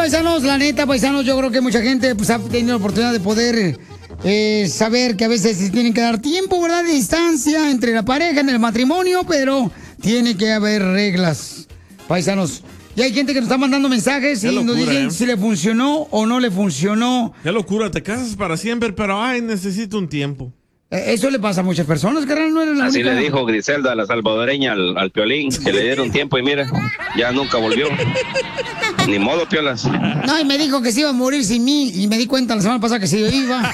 paisanos, la neta, paisanos, yo creo que mucha gente pues, ha tenido la oportunidad de poder saber que a veces se tienen que dar tiempo, ¿verdad? De distancia entre la pareja en el matrimonio, pero tiene que haber reglas, paisanos. Y hay gente que nos está mandando mensajes y nos dicen si le funcionó o no le funcionó. Qué locura, te casas para siempre, pero ay, necesito un tiempo. Eso le pasa a muchas personas, carnal, no eres la Así única. le dijo Griselda, la salvadoreña, al Piolín, que le dieron tiempo y mira, ya nunca volvió. Ni modo, Piolas. No, y me dijo que se iba a morir sin mí y me di cuenta la semana pasada que se iba.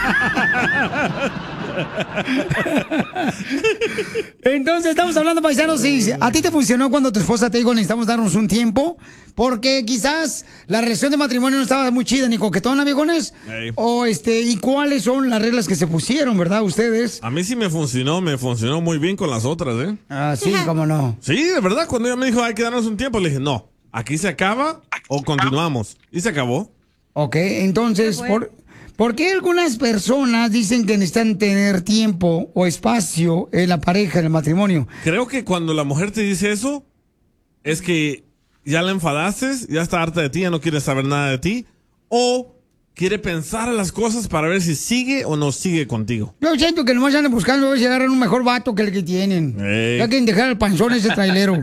Entonces estamos hablando, paisanos, si a ti te funcionó cuando tu esposa te dijo necesitamos darnos un tiempo, porque quizás la relación de matrimonio no estaba muy chida ni coquetona, viejones. Hey. O y cuáles son las reglas que se pusieron, ¿verdad? Ustedes. A mí sí me funcionó muy bien con las otras, ¿eh? Ah, sí, cómo no. Sí, de verdad, cuando ella me dijo hay que darnos un tiempo, le dije, no, aquí se acaba o continuamos. Y se acabó. Ok, entonces, ¿por qué algunas personas dicen que necesitan tener tiempo o espacio en la pareja, en el matrimonio? Creo que cuando la mujer te dice eso, es que ya la enfadaste, ya está harta de ti, ya no quiere saber nada de ti, o quiere pensar las cosas para ver si sigue o no sigue contigo. Yo siento que nomás andan buscando a ver si agarran un mejor vato que el que tienen. Ya quieren dejar el panzón ese trailero.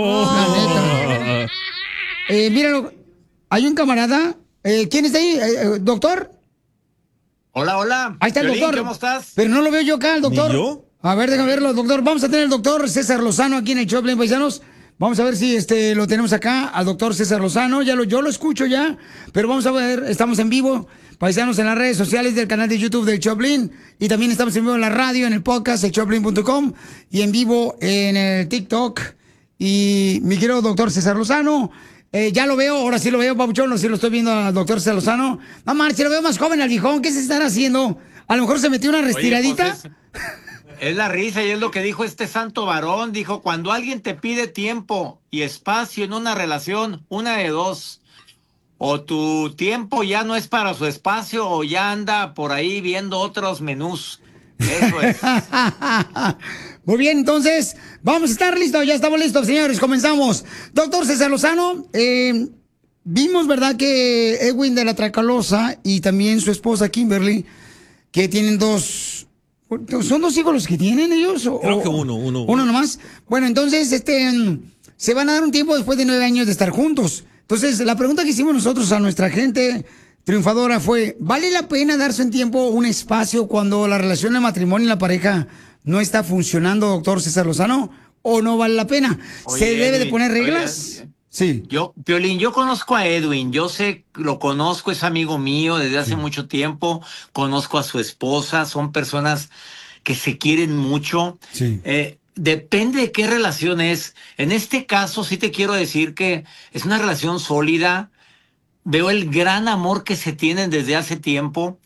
La neta. Míralo, hay un camarada. ¿Quién está ahí? ¿Doctor? Hola, hola. Ahí está el Piolín, doctor. ¿cómo estás? Pero no lo veo yo acá, el doctor. ¿Ni yo? A ver, déjame verlo, doctor. Vamos a tener al doctor César Lozano aquí en el Choplin, paisanos. Vamos a ver si lo tenemos acá, al doctor César Lozano. Yo lo escucho ya, pero vamos a ver, estamos en vivo, paisanos, en las redes sociales del canal de YouTube del Choplin. Y también estamos en vivo en la radio, en el podcast, el choplin.com. Y en vivo en el TikTok. Y mi querido doctor César Lozano, ya lo veo, ahora sí lo veo, papuchón, no sé si lo estoy viendo al doctor César Lozano. No, man, si lo veo más joven al viejón, ¿qué se estará haciendo? A lo mejor se metió una restiradita. Oye, pues es la risa y es lo que dijo este santo varón. Dijo, cuando alguien te pide tiempo y espacio en una relación, una de dos. O tu tiempo ya no es para su espacio o ya anda por ahí viendo otros menús. Eso es. Muy bien, entonces, vamos a estar listos, ya estamos listos, señores, comenzamos. Doctor César Lozano, vimos, ¿verdad?, que Edwin de la Tracalosa y también su esposa Kimberly, que tienen ¿son dos hijos los que tienen ellos? Creo que uno. ¿Uno nomás? Bueno, entonces, se van a dar un tiempo después de 9 años de estar juntos. Entonces, la pregunta que hicimos nosotros a nuestra gente triunfadora fue, ¿vale la pena darse un tiempo, un espacio cuando la relación de matrimonio y la pareja no está funcionando, doctor César Lozano? ¿O no vale la pena? Oye, ¿Se debe de Edwin, poner reglas? Sí. Piolín, yo conozco a Edwin, lo conozco, es amigo mío desde hace mucho tiempo, conozco a su esposa, son personas que se quieren mucho. Sí. Depende de qué relación es. En este caso sí te quiero decir que es una relación sólida. Veo el gran amor que se tienen desde hace tiempo.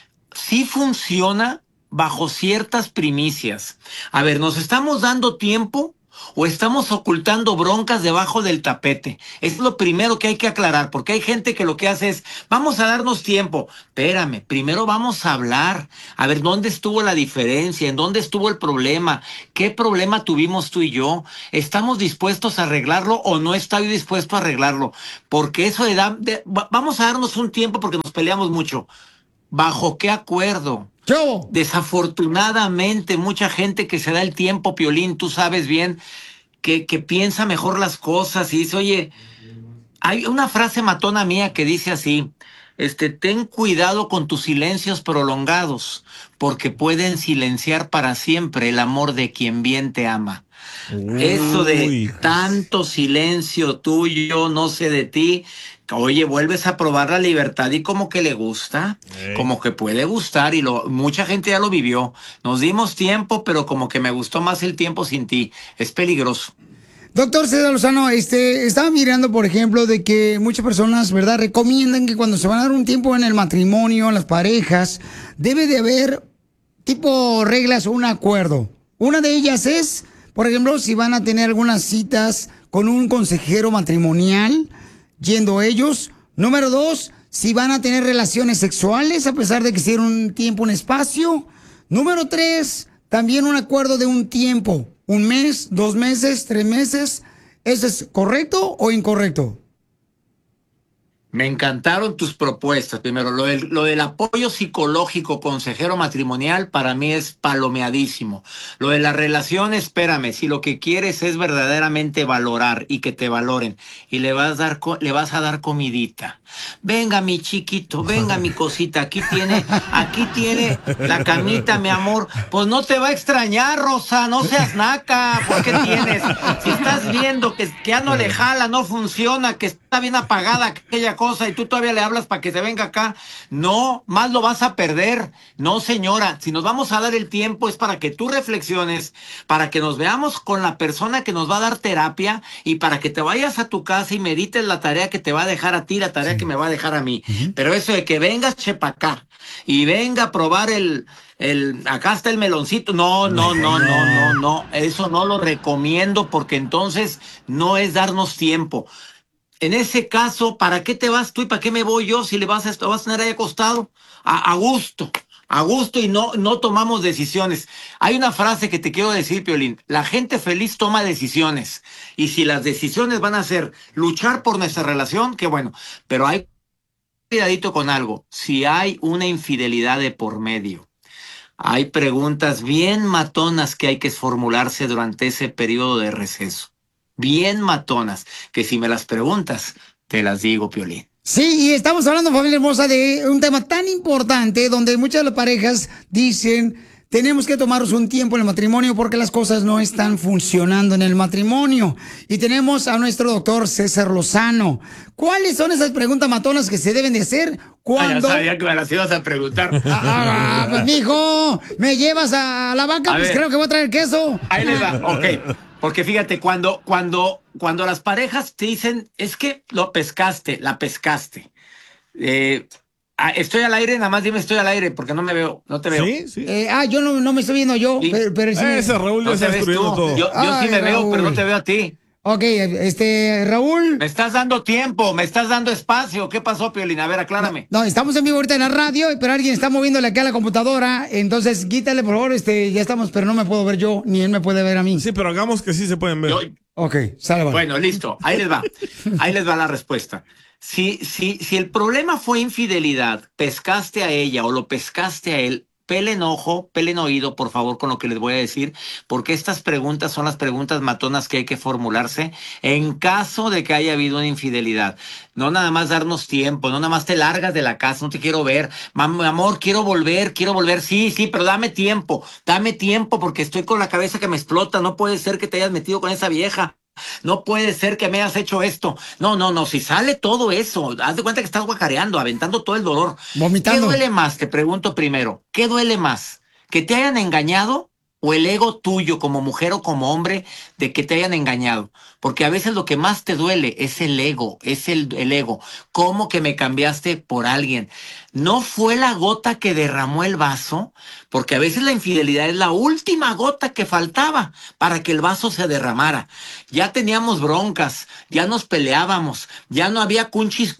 Sí funciona bajo ciertas primicias. A ver, ¿nos estamos dando tiempo o estamos ocultando broncas debajo del tapete? Es lo primero que hay que aclarar, porque hay gente que lo que hace es, vamos a darnos tiempo. Espérame, primero vamos a hablar. A ver, ¿dónde estuvo la diferencia? ¿En dónde estuvo el problema? ¿Qué problema tuvimos tú y yo? ¿Estamos dispuestos a arreglarlo o no estoy dispuesto a arreglarlo? Porque eso vamos a darnos un tiempo porque nos peleamos mucho. ¿Bajo qué acuerdo? Yo. Desafortunadamente, mucha gente que se da el tiempo, Piolín, tú sabes bien, que piensa mejor las cosas y dice, oye, hay una frase matona mía que dice así, ten cuidado con tus silencios prolongados, porque pueden silenciar para siempre el amor de quien bien te ama. Eso de tanto silencio tuyo, no sé de ti, oye, vuelves a probar la libertad y como que le gusta, como que puede gustar y mucha gente ya lo vivió. Nos dimos tiempo, pero como que me gustó más el tiempo sin ti. Es peligroso. Doctor César Lozano, estaba mirando, por ejemplo, de que muchas personas, ¿verdad?, recomiendan que cuando se van a dar un tiempo en el matrimonio, en las parejas, debe de haber tipo reglas o un acuerdo. Una de ellas es, por ejemplo, si van a tener algunas citas con un consejero matrimonial, yendo ellos. Número 2, si van a tener relaciones sexuales, a pesar de que hicieron un tiempo, un espacio. Número 3, también un acuerdo de un tiempo. 1 mes, 2 meses, 3 meses. ¿Eso es correcto o incorrecto? Me encantaron tus propuestas. Primero, lo del apoyo psicológico, consejero matrimonial, para mí es palomeadísimo. Lo de la relación, espérame, si lo que quieres es verdaderamente valorar y que te valoren, y le vas a dar comidita. Venga, mi chiquito, venga, mi cosita, aquí tiene la camita, mi amor. Pues no te va a extrañar, Rosa, no seas naca. ¿Por qué tienes? Si estás viendo que ya no le jala, no funciona, que está bien apagada aquella cosa y tú todavía le hablas para que se venga acá, no, más lo vas a perder. No, señora, si nos vamos a dar el tiempo es para que tú reflexiones, para que nos veamos con la persona que nos va a dar terapia y para que te vayas a tu casa y medites la tarea que te va a dejar a ti, la tarea que me va a dejar a mí. Pero eso de que vengas, chepa acá, y venga a probar acá está el meloncito. No, eso no lo recomiendo porque entonces no es darnos tiempo. En ese caso, ¿para qué te vas tú y para qué me voy yo si vas a tener ahí acostado? A gusto. A gusto y no tomamos decisiones. Hay una frase que te quiero decir, Piolín. La gente feliz toma decisiones. Y si las decisiones van a ser luchar por nuestra relación, qué bueno. Pero hay cuidadito con algo. Si hay una infidelidad de por medio, hay preguntas bien matonas que hay que formularse durante ese periodo de receso. Bien matonas, que si me las preguntas, te las digo, Piolín. Sí, y estamos hablando, familia hermosa, de un tema tan importante donde muchas de las parejas dicen, tenemos que tomarnos un tiempo en el matrimonio porque las cosas no están funcionando en el matrimonio. Y tenemos a nuestro doctor César Lozano. ¿Cuáles son esas preguntas matonas que se deben de hacer cuando... Ya sabía que me las ibas a preguntar. Pues, mijo, ¿me llevas a la vaca? Pues creo que voy a traer queso. Ahí les va, ok. Porque fíjate, cuando las parejas te dicen, es que la pescaste. Estoy al aire, nada más dime estoy al aire, porque no me veo, no te veo. Sí. Yo no me estoy viendo yo, ¿Sí? pero sí. Ese Raúl ya No está te ves destruyendo tú. todo. Yo sí me veo, pero no te veo a ti. Ok, Raúl. Me estás dando tiempo, me estás dando espacio. ¿Qué pasó, Piolín? A ver, aclárame. No, estamos en vivo ahorita en la radio, pero alguien está moviéndole acá a la computadora. Entonces, quítale, por favor, ya estamos, pero no me puedo ver yo, ni él me puede ver a mí. Sí, pero hagamos que sí se pueden ver. Ok, salva. Bueno, listo. Ahí les va. Ahí les va la respuesta. Si el problema fue infidelidad, pescaste a ella o lo pescaste a él, pelen ojo, pelen oído, por favor, con lo que les voy a decir, porque estas preguntas son las preguntas matonas que hay que formularse en caso de que haya habido una infidelidad. No nada más darnos tiempo, no nada más te largas de la casa, no te quiero ver. Mi amor, quiero volver. Sí, pero dame tiempo, porque estoy con la cabeza que me explota. No puede ser que te hayas metido con esa vieja. No puede ser que me hayas hecho esto. No, si sale todo eso, haz de cuenta que estás guacareando, aventando todo el dolor. Vomitando. ¿Qué duele más? Te pregunto primero, ¿qué duele más? ¿Que te hayan engañado o el ego tuyo como mujer o como hombre de que te hayan engañado? Porque a veces lo que más te duele es el ego, es el ego. ¿Cómo que me cambiaste por alguien? ¿No fue la gota que derramó el vaso? Porque a veces la infidelidad es la última gota que faltaba para que el vaso se derramara. Ya teníamos broncas, ya nos peleábamos, ya no había cunchis,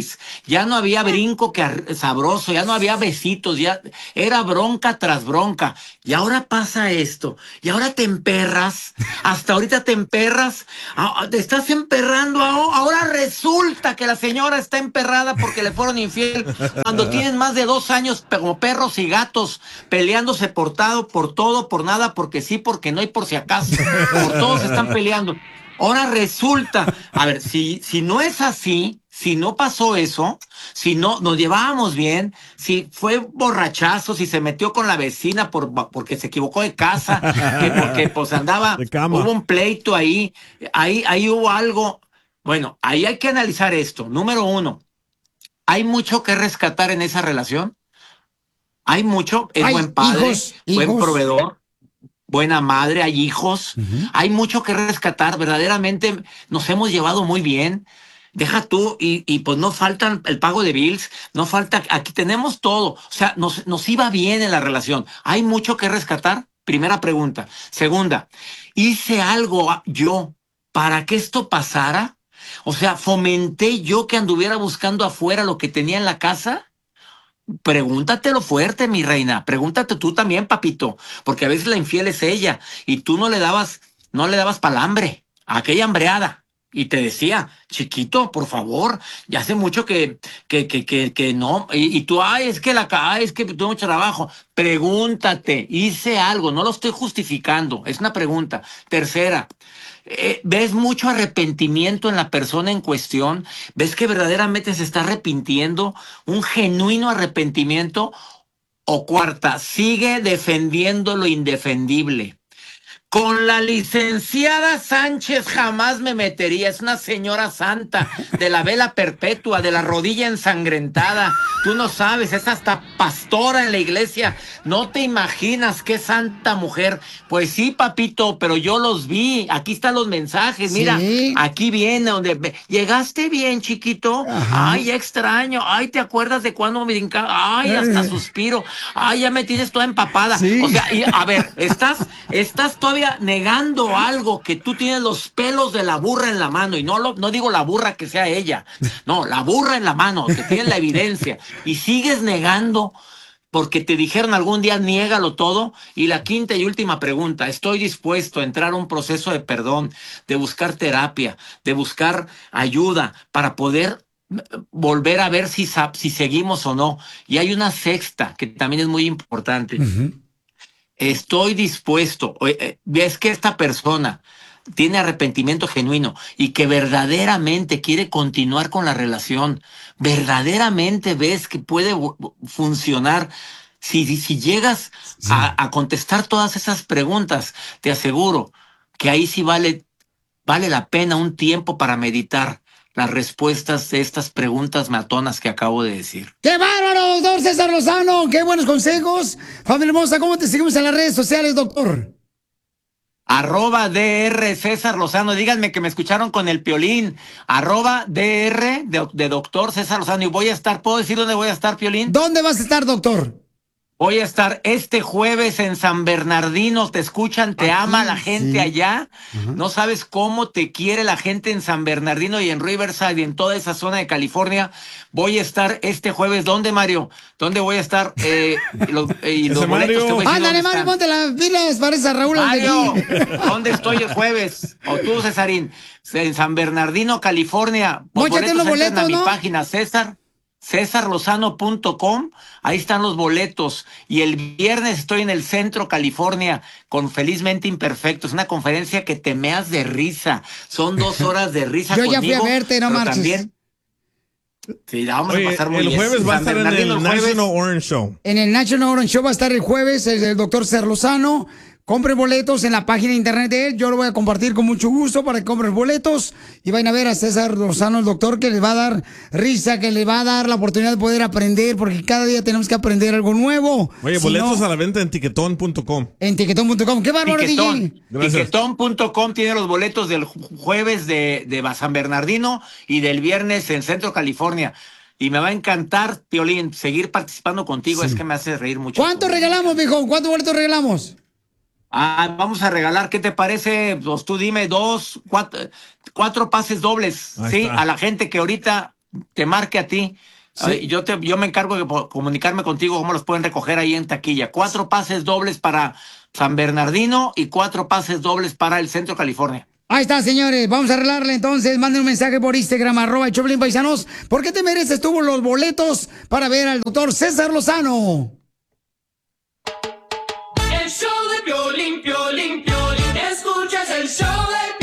ya no había brinco sabroso, ya no había besitos, ya era bronca tras bronca. Y ahora pasa esto, y ahora te emperras, hasta ahorita te emperras, te estás emperrando, ahora resulta que la señora está emperrada porque le fueron infiel, cuando tienen más de 2 años como perros y gatos peleándose por todo, por nada, porque sí, porque no y por si acaso, por todos se están peleando. Ahora resulta, a ver, si no es así, si no pasó eso, si no nos llevábamos bien, si fue borrachazo, si se metió con la vecina porque se equivocó de casa, porque pues andaba, hubo un pleito ahí hubo algo. Bueno, ahí hay que analizar esto. Número 1, ¿hay mucho que rescatar en esa relación? Hay mucho, buen padre, hijos. buen proveedor, buena madre, hay hijos, hay mucho que rescatar, verdaderamente nos hemos llevado muy bien. Deja tú, y pues no falta el pago de bills, no falta, aquí tenemos todo, o sea, nos iba bien en la relación. ¿Hay mucho que rescatar? Primera pregunta. Segunda, ¿hice algo yo para que esto pasara? O sea, ¿fomenté yo que anduviera buscando afuera lo que tenía en la casa? Pregúntatelo fuerte, mi reina. Pregúntate tú también, papito, porque a veces la infiel es ella y tú no le dabas palambre a aquella hambreada. Y te decía, chiquito, por favor, ya hace mucho que no. Y tú, es que tuve mucho trabajo. Pregúntate, hice algo, no lo estoy justificando, es una pregunta. Tercera, ¿ves mucho arrepentimiento en la persona en cuestión? ¿Ves que verdaderamente se está arrepintiendo? ¿Un genuino arrepentimiento? O cuarta, sigue defendiendo lo indefendible. Con la licenciada Sánchez jamás me metería. Es una señora santa, de la vela perpetua, de la rodilla ensangrentada. Tú no sabes, es hasta pastora en la iglesia. No te imaginas qué santa mujer. Pues sí, papito, pero yo los vi. Aquí están los mensajes. Mira, aquí viene donde llegaste bien, chiquito. Ajá. Ay, extraño. Ay, ¿te acuerdas de cuando me brincaba? Ay, hasta suspiro. Ay, ya me tienes toda empapada. Sí. O sea, a ver, estás todavía negando algo, que tú tienes los pelos de la burra en la mano, y no digo la burra que sea ella, no, la burra en la mano, que tienes la evidencia, y sigues negando porque te dijeron algún día niégalo todo. Y la quinta y última pregunta, estoy dispuesto a entrar a un proceso de perdón, de buscar terapia, de buscar ayuda para poder volver a ver si seguimos o no. Y hay una sexta que también es muy importante. Estoy dispuesto, ves que esta persona tiene arrepentimiento genuino y que verdaderamente quiere continuar con la relación, verdaderamente ves que puede funcionar. Si llegas a contestar todas esas preguntas, te aseguro que ahí sí vale la pena un tiempo para meditar las respuestas de estas preguntas matonas que acabo de decir. ¡Qué bárbaro, doctor César Lozano! ¡Qué buenos consejos! Familia hermosa, ¿cómo te seguimos en las redes sociales, doctor? @DR César Lozano. Díganme que me escucharon con el Piolín. @DR de doctor César Lozano. Y voy a estar, ¿puedo decir dónde voy a estar, Piolín? ¿Dónde vas a estar, doctor? Voy a estar este jueves en San Bernardino. Te escuchan, te ama la gente allá. No sabes cómo te quiere la gente en San Bernardino y en Riverside y en toda esa zona de California. Voy a estar este jueves. ¿Dónde, Mario? ¿Dónde voy a estar? Los boletos. Ándale, Mario, ponte las pilas, parece a Raúl. Mario, ¿dónde estoy el jueves? O tú, Cesarín. En San Bernardino, California. Móchate los boletos, a mi ¿no? página, cesarlozano.com, ahí están los boletos. Y el viernes estoy en el Centro, California, con Felizmente Imperfecto. Es una conferencia que te meas de risa. Son 2 horas de risa Yo conmigo. ya fui a verte, no marches. También, sí, la vamos a pasar muy bien. El jueves va a estar en el National Orange Show. En el National Orange Show va a estar el jueves el doctor César Lozano. Compren boletos en la página de internet de él. Yo lo voy a compartir con mucho gusto para que compren boletos y vayan a ver a César Lozano, el doctor, que les va a dar risa, que les va a dar la oportunidad de poder aprender, porque cada día tenemos que aprender algo nuevo. Oye, boletos a la venta en tiquetón.com. En tiquetón.com. ¡Qué bárbaro, DJ! Tiquetón.com tiene los boletos del jueves de San Bernardino y del viernes en Centro, California. Y me va a encantar, Piolín, seguir participando contigo. Es que me hace reír mucho. ¿Cuánto regalamos, mijo? ¿Cuántos boletos regalamos? Vamos a regalar, ¿qué te parece? Pues tú dime, 4 pases dobles, ¿sí? A la gente que ahorita te marque a ti. Sí. Yo me encargo de comunicarme contigo cómo los pueden recoger ahí en taquilla. 4 pases dobles para San Bernardino y 4 pases dobles para el Centro, California. Ahí está, señores. Vamos a arreglarle entonces. Manden un mensaje por Instagram, @ChoplinPaisanos. ¿Por qué te mereces tú los boletos para ver al doctor César Lozano? El show de Piolín, Piolín, Piolín. Escuchas el show de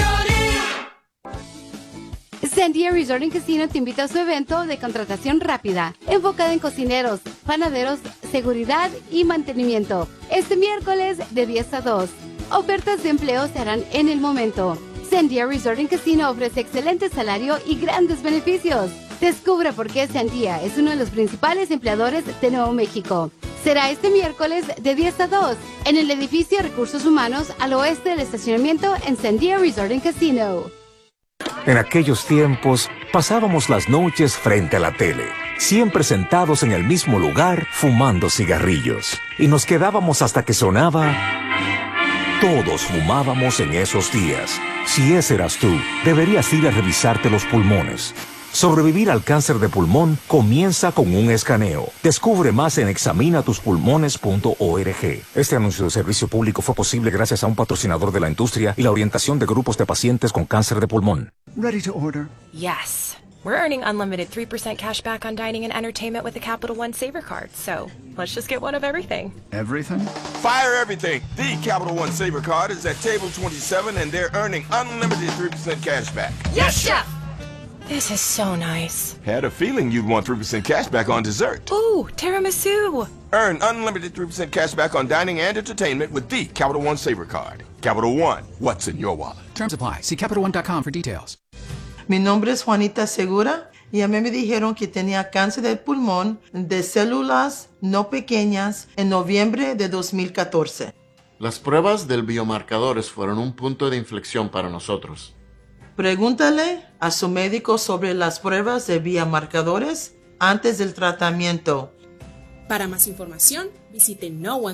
Piolín. Sandia Resort and Casino te invita a su evento de contratación rápida, enfocada en cocineros, panaderos, seguridad y mantenimiento. Este miércoles de 10 a 2. Ofertas de empleo se harán en el momento. Sandia Resort and Casino ofrece excelente salario y grandes beneficios. Descubre por qué Sandia es uno de los principales empleadores de Nuevo México. Será este miércoles de 10 a 2 en el edificio de Recursos Humanos al oeste del estacionamiento en Sandia Resort and Casino. En aquellos tiempos pasábamos las noches frente a la tele, siempre sentados en el mismo lugar fumando cigarrillos, y nos quedábamos hasta que sonaba. Todos fumábamos en esos días. Si ese eras tú, deberías ir a revisarte los pulmones. Sobrevivir al cáncer de pulmón comienza con un escaneo. Descubre más en examinatuspulmones.org. Este anuncio de servicio público fue posible gracias a un patrocinador de la industria y la orientación de grupos de pacientes con cáncer de pulmón. Ready to order? Yes. We're earning unlimited 3% cash back on dining and entertainment with the Capital One Saver Card. So let's just get one of everything. Everything? Fire everything. The Capital One Saver Card is at table 27 and they're earning unlimited 3% cash back. Yes, Chef! This is so nice. Had a feeling you'd want 3% cash back on dessert. Ooh, tiramisu. Earn unlimited 3% cash back on dining and entertainment with the Capital One Saver Card. Capital One, what's in your wallet? Terms apply. See CapitalOne.com for details. Mi nombre es Juanita Segura y a mí me dijeron que tenía cáncer del pulmón de células no pequeñas en noviembre de 2014. Las pruebas del biomarcadores fueron un punto de inflexión para nosotros. Pregúntale a su médico sobre las pruebas de biomarcadores antes del tratamiento. Para más información, visite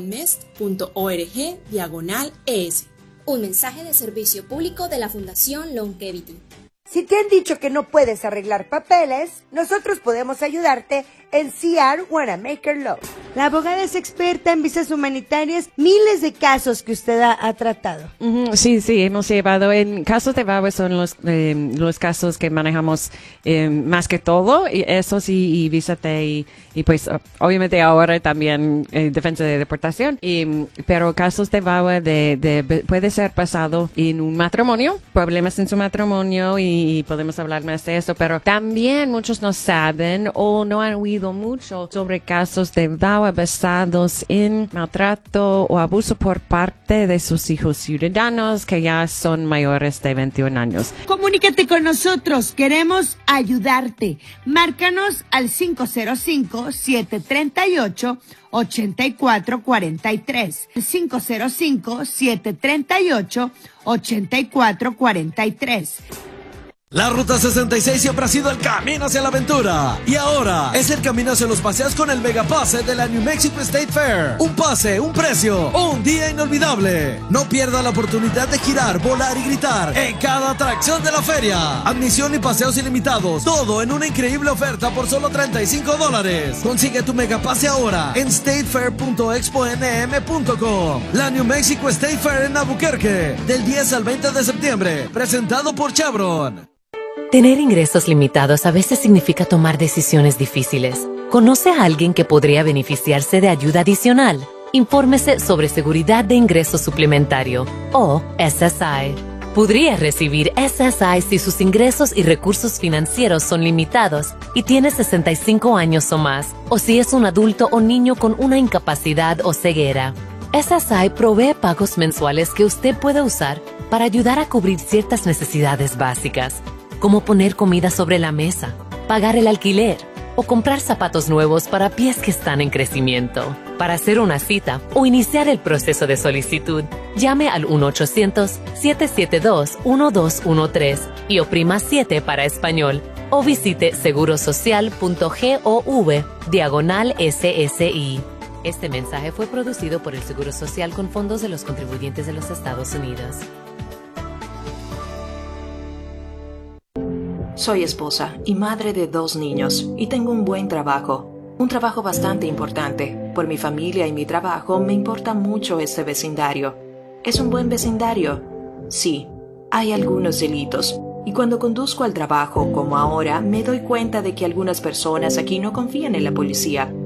noonemissed.org/ES. Un mensaje de servicio público de la Fundación Longevity. Si te han dicho que no puedes arreglar papeles, nosotros podemos ayudarte en CR Wanna Make Her Love. La abogada es experta en visas humanitarias, miles de casos que usted ha tratado. Sí, hemos llevado en casos de VAWA son los casos que manejamos más que todo, y esos y visa T y pues obviamente ahora también defensa de deportación, pero casos de VAWA puede ser pasado en un matrimonio, problemas en su matrimonio y podemos hablar más de eso, pero también muchos no saben o no han oído mucho sobre casos de VAWA basados en maltrato o abuso por parte de sus hijos ciudadanos que ya son mayores de 21 años. Comunícate con nosotros, queremos ayudarte. Márcanos al 505-738-8443. 505-738-8443. La Ruta 66 siempre ha sido el camino hacia la aventura. Y ahora es el camino hacia los paseos con el Megapase de la New Mexico State Fair. Un pase, un precio, un día inolvidable. No pierda la oportunidad de girar, volar y gritar en cada atracción de la feria. Admisión y paseos ilimitados. Todo en una increíble oferta por solo $35. Consigue tu Megapase ahora en statefair.exponm.com. La New Mexico State Fair en Albuquerque, del 10 al 20 de septiembre. Presentado por Chevron. Tener ingresos limitados a veces significa tomar decisiones difíciles. ¿Conoce a alguien que podría beneficiarse de ayuda adicional? Infórmese sobre Seguridad de Ingreso Suplementario, o SSI. Podría recibir SSI si sus ingresos y recursos financieros son limitados y tiene 65 años o más, o si es un adulto o niño con una incapacidad o ceguera. SSI provee pagos mensuales que usted puede usar para ayudar a cubrir ciertas necesidades básicas, como poner comida sobre la mesa, pagar el alquiler o comprar zapatos nuevos para pies que están en crecimiento. Para hacer una cita o iniciar el proceso de solicitud, llame al 1-800-772-1213 y oprima 7 para español, o visite segurosocial.gov/SSI. Este mensaje fue producido por el Seguro Social con fondos de los contribuyentes de los Estados Unidos. Soy esposa y madre de 2 niños y tengo un buen trabajo. Un trabajo bastante importante. Por mi familia y mi trabajo me importa mucho este vecindario. ¿Es un buen vecindario? Sí, hay algunos delitos. Y cuando conduzco al trabajo, como ahora, me doy cuenta de que algunas personas aquí no confían en la policía.